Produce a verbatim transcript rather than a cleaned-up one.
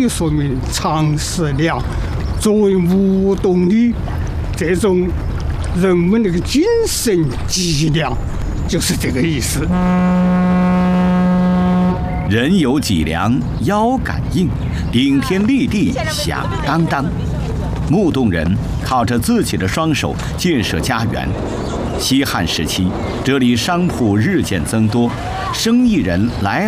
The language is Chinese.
于说明常识了。作为无动力，这种人们那个精神脊梁，就是这个意思。 人有脊梁，腰杆硬，顶天立地，响当当。木洞人靠着自己的双手建设家园。西汉时期，这里商铺日渐增多，生意人来